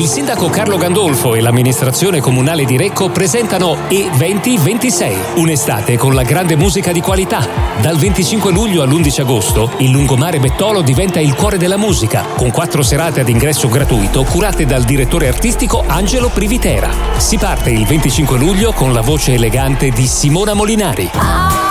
Il sindaco Carlo Gandolfo e l'amministrazione comunale di Recco presentano E2026, un'estate con la grande musica di qualità. Dal 25 luglio all'11 agosto, il lungomare Bettolo diventa il cuore della musica, con 4 serate ad ingresso gratuito curate dal direttore artistico Angelo Privitera. Si parte il 25 luglio con la voce elegante di Simona Molinari.